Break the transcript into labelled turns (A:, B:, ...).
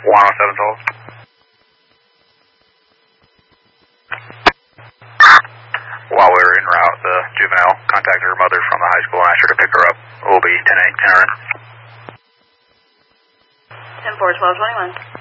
A: 10712. While we were en route, the juvenile contacted her mother from the high school and asked her to pick her up. We'll be 10-8, 10
B: 10-4, 1221.